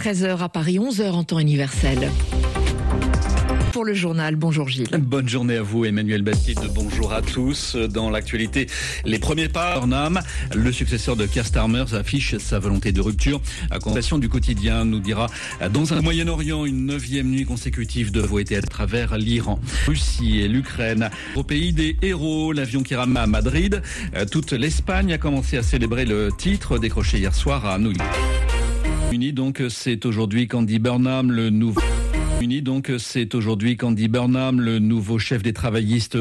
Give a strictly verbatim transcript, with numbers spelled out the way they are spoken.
treize heures à Paris, onze heures en temps universel. Pour le journal, bonjour Gilles. Bonne journée à vous Emmanuel Bastide, bonjour à tous. Dans l'actualité, les premiers pas, Burnham, le successeur de Keir Starmer affiche sa volonté de rupture. À Conversation du quotidien nous dira, dans un Moyen-Orient, une neuvième nuit consécutive de été à travers l'Iran, Russie et l'Ukraine. Au pays des héros, l'avion qui rame à Madrid, toute l'Espagne a commencé à célébrer le titre décroché hier soir à New York. Uni donc, c'est aujourd'hui qu'Andy Burnham, le nouveau Uni donc, c'est aujourd'hui qu'Andy Burnham, le nouveau chef des travaillistes